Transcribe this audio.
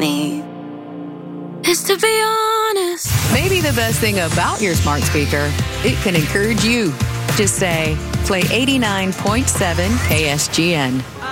me is to be honest. Maybe the best thing about your smart speaker, it can encourage you. Just say, play 89.7 KSGN.